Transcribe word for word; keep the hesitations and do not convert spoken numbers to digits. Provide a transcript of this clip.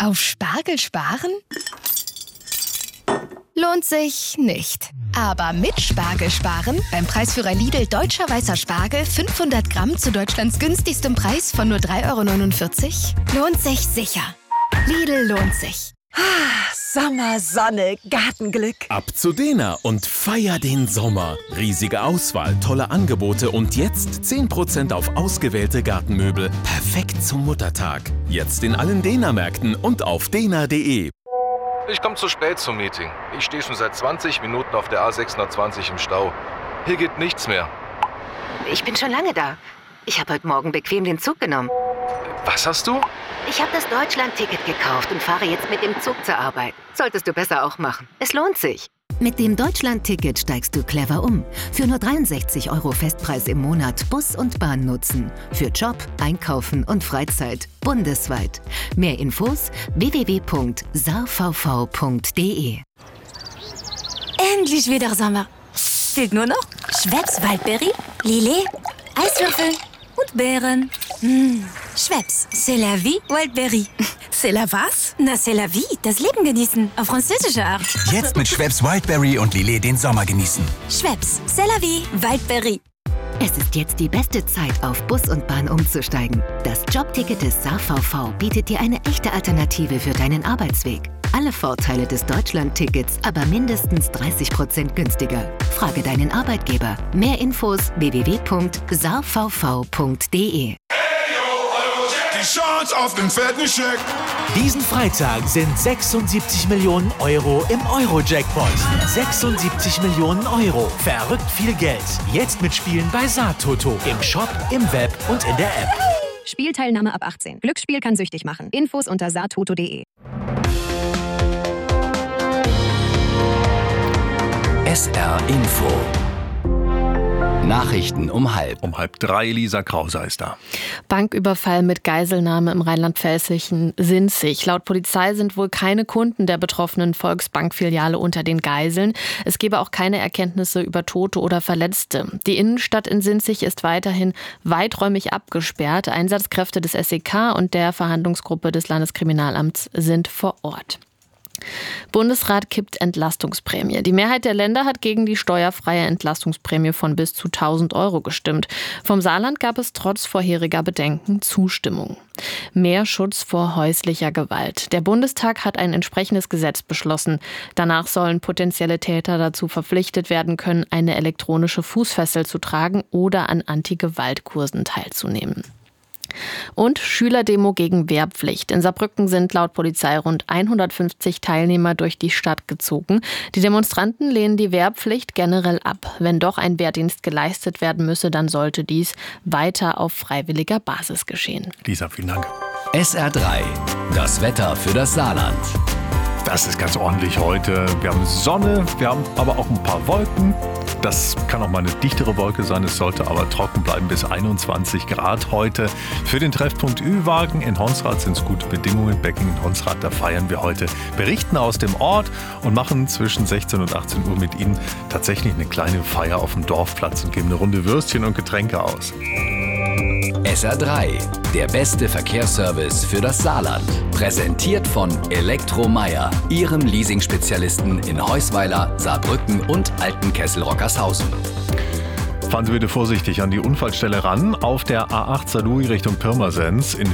Auf Spargel sparen? Lohnt sich nicht. Aber mit Spargel sparen, beim Preisführer Lidl Deutscher Weißer Spargel fünfhundert Gramm zu Deutschlands günstigstem Preis von nur drei Euro neunundvierzig, lohnt sich sicher. Lidl lohnt sich. Sommer, Sonne, Gartenglück. Ab zu Dena und feier den Sommer. Riesige Auswahl, tolle Angebote und jetzt zehn Prozent auf ausgewählte Gartenmöbel. Perfekt zum Muttertag. Jetzt in allen Dena-Märkten und auf dena punkt de. Ich komme zu spät zum Meeting. Ich stehe schon seit zwanzig Minuten auf der A sechshundertzwanzig im Stau. Hier geht nichts mehr. Ich bin schon lange da. Ich habe heute Morgen bequem den Zug genommen. Was hast du? Ich habe das Deutschland-Ticket gekauft und fahre jetzt mit dem Zug zur Arbeit. Solltest du besser auch machen. Es lohnt sich. Mit dem Deutschland-Ticket steigst du clever um. Für nur dreiundsechzig Euro Festpreis im Monat Bus und Bahn nutzen. Für Job, Einkaufen und Freizeit. Bundesweit. Mehr Infos w w w punkt s a v v punkt d e. Endlich wieder Sommer. Fehlt nur noch Schweppes Waldberry, Lillet, Eiswürfel und Beeren. Mmh. Schweppes, c'est la vie, Wildberry. C'est la was? Na, c'est la vie, das Leben genießen, auf französische Art. Jetzt mit Schweppes Wildberry und Lillet den Sommer genießen. Schweppes, c'est la vie, Wildberry. Es ist jetzt die beste Zeit, auf Bus und Bahn umzusteigen. Das Jobticket des S A V V bietet dir eine echte Alternative für deinen Arbeitsweg. Alle Vorteile des Deutschland-Tickets, aber mindestens dreißig Prozent günstiger. Frage deinen Arbeitgeber. Mehr Infos w w w punkt s a v v punkt d e. Die Chance auf den fetten Scheck. Diesen Freitag sind sechsundsiebzig Millionen Euro im Euro-Jackpot. sechsundsiebzig Millionen Euro. Verrückt viel Geld. Jetzt mitspielen bei Saattoto. Im Shop, im Web und in der App. Spielteilnahme ab achtzehn. Glücksspiel kann süchtig machen. Infos unter saattoto punkt de. S R Info. Nachrichten um halb. Um halb drei, Lisa Krauser ist da. Banküberfall mit Geiselnahme im rheinland-pfälzischen Sinzig. Laut Polizei sind wohl keine Kunden der betroffenen Volksbank-Filiale unter den Geiseln. Es gebe auch keine Erkenntnisse über Tote oder Verletzte. Die Innenstadt in Sinzig ist weiterhin weiträumig abgesperrt. Einsatzkräfte des S E K und der Verhandlungsgruppe des Landeskriminalamts sind vor Ort. Bundesrat kippt Entlastungsprämie. Die Mehrheit der Länder hat gegen die steuerfreie Entlastungsprämie von bis zu tausend Euro gestimmt. Vom Saarland gab es trotz vorheriger Bedenken Zustimmung. Mehr Schutz vor häuslicher Gewalt. Der Bundestag hat ein entsprechendes Gesetz beschlossen. Danach sollen potenzielle Täter dazu verpflichtet werden können, eine elektronische Fußfessel zu tragen oder an Anti-Gewalt-Kursen teilzunehmen. Und Schülerdemo gegen Wehrpflicht. In Saarbrücken sind laut Polizei rund hundertfünfzig Teilnehmer durch die Stadt gezogen. Die Demonstranten lehnen die Wehrpflicht generell ab. Wenn doch ein Wehrdienst geleistet werden müsse, dann sollte dies weiter auf freiwilliger Basis geschehen. Lisa, vielen Dank. S R drei. Das Wetter für das Saarland. Das ist ganz ordentlich heute. Wir haben Sonne, wir haben aber auch ein paar Wolken. Das kann auch mal eine dichtere Wolke sein. Es sollte aber trocken bleiben bis einundzwanzig Grad heute. Für den Treffpunkt Ü-Wagen in Honsrad sind es gute Bedingungen. Becking in Honsrad, da feiern wir heute. Berichten aus dem Ort und machen zwischen sechzehn und achtzehn Uhr mit Ihnen tatsächlich eine kleine Feier auf dem Dorfplatz und geben eine Runde Würstchen und Getränke aus. S R drei, der beste Verkehrsservice für das Saarland. Präsentiert von Elektromeier, Ihrem Leasing-Spezialisten in Heusweiler, Saarbrücken und Altenkessel-Rockershausen. Fahren Sie bitte vorsichtig an die Unfallstelle ran auf der A acht Saarlouis Richtung Pirmasens. In